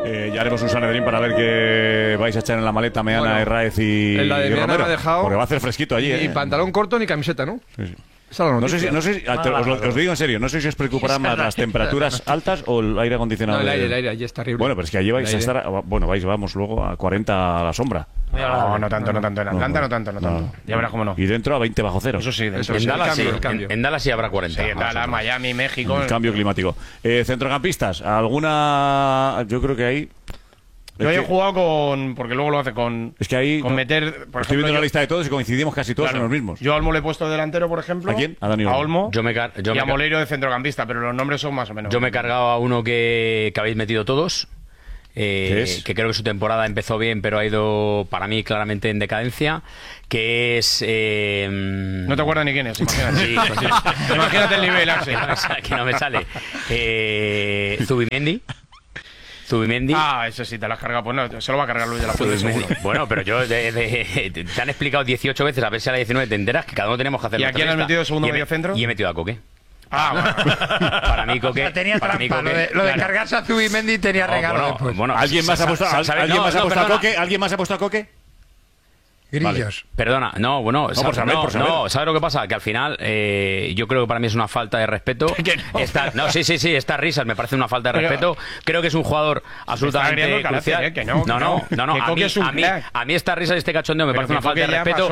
Ya haremos un Sanedrín para ver qué vais a echar en la maleta Meana, Herráez y la de Meana Romero. me ha dejado. Porque va a hacer fresquito allí. Ni pantalón corto ni camiseta, ¿no? Sí. Esa es la No sé noticia. os digo en serio, no sé si os preocuparán más las temperaturas altas o el aire acondicionado. No, el aire allí es terrible. Bueno, pero es que allí vais a estar, vamos luego a 40 a la sombra. No tanto. En Atlanta no tanto. Ya verás cómo no. Y dentro a 20 bajo cero. Eso sí, dentro. En Dallas sí, el cambio. en Dallas sí habrá 40. Sí, en Dallas, Miami, México. El cambio climático. Centrocampistas, alguna. Yo creo que hay. Yo he jugado con. Porque luego lo hace con. Es que ahí. Con meter. Por estoy viendo ejemplo, la lista de todos y coincidimos casi todos en los mismos. Yo a Olmo le he puesto delantero, por ejemplo. ¿A quién? A Dani Olmo. A Olmo. Y a Moleiro de centrocampista, pero los nombres son más o menos. Yo me he cargado a uno que habéis metido todos. Que creo que su temporada empezó bien, pero ha ido para mí claramente en decadencia. Que es. No te acuerdas ni quién es, imagínate. Sí, pues sí. Imagínate el nivel, Axel. Que no me sale. Zubimendi. Ese sí, te lo has cargado. Pues no, se lo va a cargar Luis de la Fuente, seguro. Bueno, pero yo te han explicado 18 veces, a ver si a la 19 te enteras que cada uno tenemos que hacer. ¿Y a quién has metido de segundo medio centro? Y he metido a Coque. Bueno. Para mí Coque. O sea, tenía trampa. Lo de cargarse a Zubimendi tenía regalo después. ¿Alguien más ha puesto a Coque? ¿Alguien más ha puesto a Coque? Grillos. Vale. Perdona, ¿sabes lo que pasa? Que al final yo creo que para mí es una falta de respeto. Sí, estas risas me parece una falta de respeto. Creo que es un jugador absolutamente crucial. A mí esta risa y este cachondeo me parece una falta de respeto.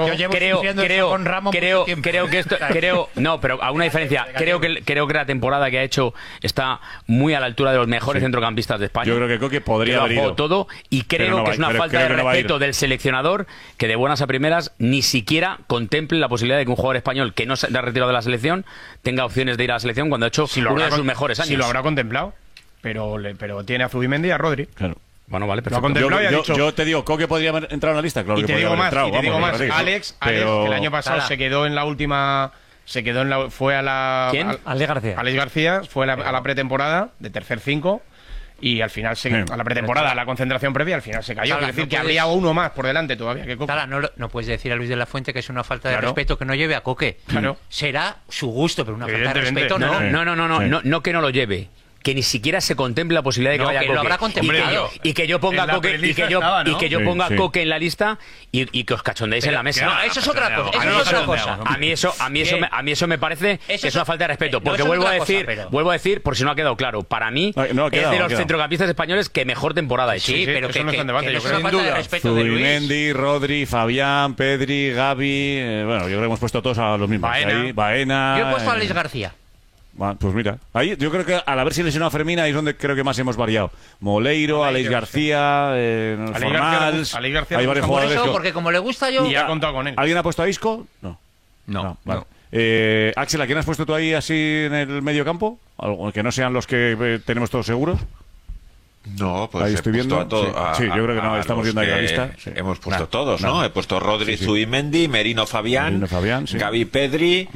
Creo que esto, pero a una diferencia. Creo que la temporada que ha hecho está muy a la altura de los mejores centrocampistas de España. Yo creo que Coque podría haber ido todo y creo que es una falta de respeto del seleccionador que de buenas a primeras ni siquiera contemple la posibilidad de que un jugador español que no se ha retirado de la selección tenga opciones de ir a la selección cuando ha hecho uno de sus mejores años. Si lo habrá contemplado, pero tiene a Zubimendi y a Rodri. Claro. Bueno, vale, perfecto. Yo te digo, ¿Coque podría haber entrado en la lista? Claro, y te digo más, Alex, que el año pasado se quedó en la última... Fue a la... ¿Quién? Alex García. Alex García fue a la pretemporada de tercer 5 y al final a la pretemporada, a la concentración previa, al final se cayó. Quiere decir que habría uno más por delante todavía que Coque. Claro, no puedes decir a Luis de la Fuente que es una falta de respeto que no lleve a Coque. Claro. Será su gusto, pero una falta de respeto no. No que no lo lleve. Que ni siquiera se contemple la posibilidad de que vaya que Coque. lo habrá contemplado. Y que yo ponga Coque y que yo ponga Coque en la lista y que os cachondéis en la mesa. No, eso es otra cosa. A mí eso me parece que es una falta de respeto, porque vuelvo a decir, por si no ha quedado claro, para mí es de los centrocampistas españoles que mejor temporada ha hecho. Sí, pero que no es una falta de respeto de Luis. Zubimendi, Rodri, Fabián, Pedri, Gavi, yo creo que hemos puesto todos a los mismos. Baena. Yo he puesto a Alex García. Pues mira, ahí yo creo que al haberse lesionado a Fermín ahí es donde creo que más hemos variado. Moleiro, Alex García, Fornals, hay varios jugadores. Por eso, porque como le gusta yo... Y ha contado con él. ¿Alguien ha puesto a Isco? No. Vale. Axel, ¿a quién has puesto tú ahí así en el medio campo? ¿Algo que no sean los que tenemos todos seguros? No, pues ahí estoy viendo. A todos. Sí, yo creo que no, estamos viendo ahí la lista. Sí. Hemos puesto todos, ¿no? He puesto Rodri, Zubimendi, Merino Fabián, Gavi Pedri,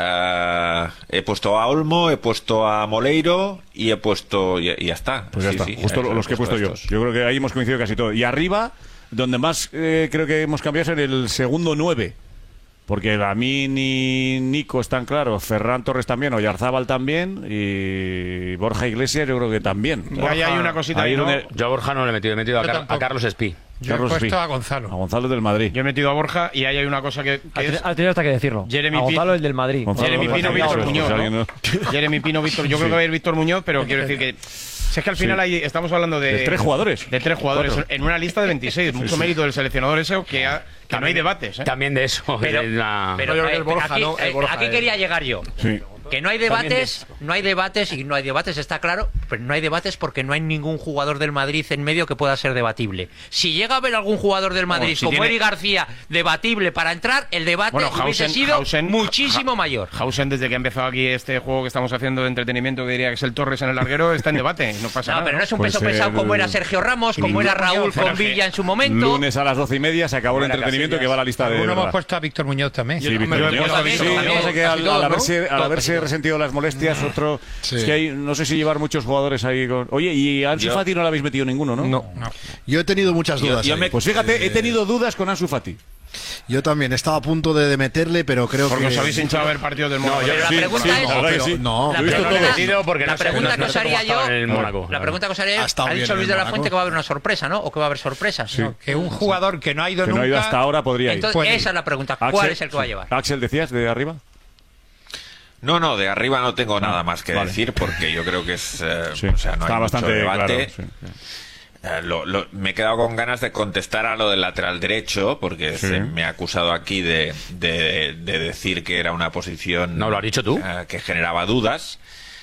he puesto a Olmo, he puesto a Moleiro y he puesto... Y ya está. Pues ya está, justo los que he puesto yo. Yo creo que ahí hemos coincidido casi todo. Y arriba, donde más creo que hemos cambiado es en el segundo 9. Porque a mí ni Nico están claros, Ferran Torres también, Oyarzábal también y Borja Iglesias yo creo que también. Ahí hay una cosita ahí, ¿no? Yo a Borja no le he metido a Carlos Espí. Yo he puesto a Gonzalo. A Gonzalo del Madrid. Yo he metido a Borja y ahí hay una cosa que es... Has tenido hasta que decirlo. A Gonzalo, el del Madrid. Jeremy Pino, Víctor Muñoz, ¿no? Jeremy Pino, Víctor... Yo creo que va a ir Víctor Muñoz, pero quiero decir que... Si es que al final ahí estamos hablando de 3 jugadores. De 3 jugadores en una lista de 26. Mucho mérito del seleccionador ese que no hay debates. También de eso. Pero aquí quería llegar yo. Sí. Que no hay debates, está claro, pero no hay debates porque no hay ningún jugador del Madrid en medio que pueda ser debatible. Si llega a haber algún jugador del Madrid como Eric García debatible para entrar, el debate hubiese sido muchísimo mayor. Hausen, desde que ha empezado aquí este juego que estamos haciendo de entretenimiento, que diría que es el Torres en el larguero, está en debate. No pasa nada. Pero no es un peso pesado como era Sergio Ramos, como era Raúl con Villa en su momento. Lunes a las 12:30 se acabó el entretenimiento que va a la lista de... Uno hemos puesto a Víctor Muñoz también. Sí, Víctor Muñoz. Al haberse resentido las molestias, otro... Es que hay, no sé si llevar muchos jugadores ahí con... Oye, y a Ansu Fati no le habéis metido ninguno, ¿no? No. Yo he tenido muchas dudas. Pues fíjate, he tenido dudas con Ansu Fati. Yo también estaba a punto de meterle, pero creo porque que... os habéis hinchado a ver partidos del Mónaco. La pregunta es... La pregunta que os haría yo... La pregunta que os haría yo... Ha dicho Luis de la Fuente que va a haber una sorpresa, ¿no? O que va a haber sorpresas. Sí. Que un jugador que no ha ido nunca... hasta ahora podría ir. Entonces, esa es la pregunta. ¿Cuál es el que va a llevar? Axel, ¿decías de arriba? No, de arriba no tengo nada más que decir, porque yo creo que es... o sea, no está hay bastante mucho debate. Claro, me he quedado con ganas de contestar a lo del lateral derecho, porque se me ha acusado aquí de decir que era una posición... No, lo has dicho tú. Que generaba dudas.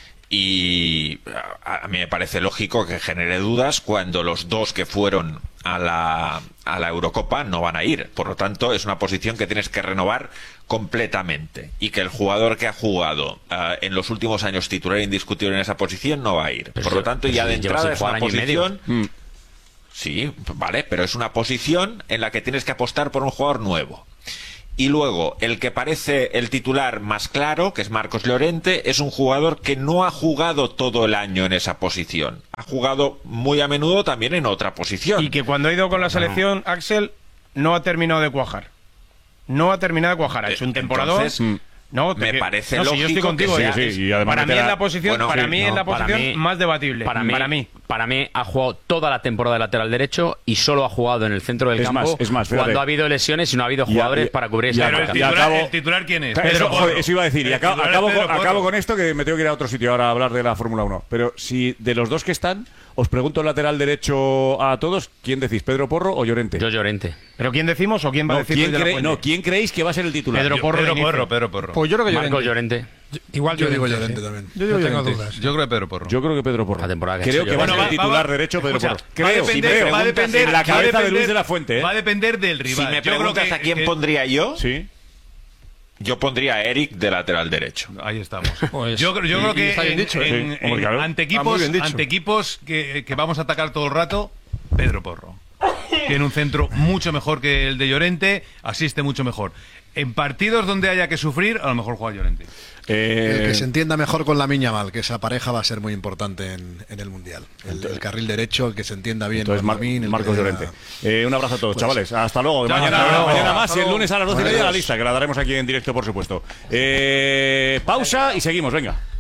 Y a mí me parece lógico que genere dudas cuando los dos que fueron a la Eurocopa no van a ir. Por lo tanto, es una posición que tienes que renovar completamente. Y que el jugador que ha jugado en los últimos años titular indiscutible en esa posición no va a ir. Por lo tanto, ya de entrada es una posición... Sí, vale, pero es una posición en la que tienes que apostar por un jugador nuevo. Y luego, el que parece el titular más claro, que es Marcos Llorente, es un jugador que no ha jugado todo el año en esa posición. Ha jugado muy a menudo también en otra posición. Y que cuando ha ido con la selección, Axel, no ha terminado de cuajar. No ha terminado de cuajar. Ha hecho un temporador... Entonces, no, me parece lógico. Si yo estoy contigo, que sea, y además para mí es la posición, más debatible. Para mí ha jugado toda la temporada de lateral derecho y solo ha jugado en el centro del campo cuando ha habido lesiones y no ha habido jugadores para cubrir esa marca. ¿El titular quién es? Eso iba a decir. Y acabo con esto, que me tengo que ir a otro sitio ahora a hablar de la Fórmula 1. Pero si de los dos que están, os pregunto el lateral derecho a todos, ¿quién decís? ¿Pedro Porro o Llorente? Yo Llorente. ¿Pero quién decimos o quién va a decir? ¿Quién creéis que va a ser el titular? Pedro Porro. Pues yo creo que Marcos Llorente. Igual yo digo Llorente también. Yo tengo dudas. Yo creo que Pedro Porro. Yo creo que Pedro Porro. La temporada que creo que va a ser el titular derecho Pedro Porro. Va a depender en la cabeza de Luis de la Fuente. Va a depender del rival. Si me preguntas a quién pondría yo, sí, yo pondría a Eric de lateral derecho. Ahí estamos. Pues, yo creo que ante equipos que vamos a atacar todo el rato, Pedro Porro. Tiene un centro mucho mejor que el de Llorente, asiste mucho mejor. En partidos donde haya que sufrir, a lo mejor juega Llorente. El que se entienda mejor con Lamine Yamal, que esa pareja va a ser muy importante en el Mundial. El carril derecho, el que se entienda bien con Lamine. Marcos Llorente. Un abrazo a todos, chavales. Hasta luego. Mañana más y el lunes a las 12:30 la lista, que la daremos aquí en directo, por supuesto. Pausa y seguimos, venga.